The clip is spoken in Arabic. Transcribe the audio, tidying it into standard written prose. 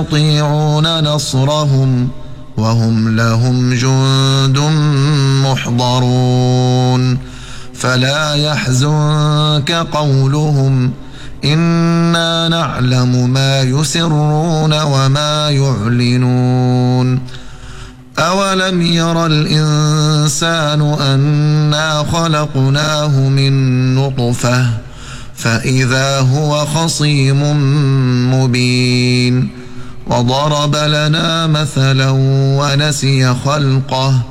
يطيعون نصرهم وهم لهم جند محضرون فلا يحزنك قولهم إنا نعلم ما يسرون وما يعلنون أولم ير الإنسان أنا خلقناه من نطفة فإذا هو خصيم مبين وضرب لنا مثلا ونسي خلقه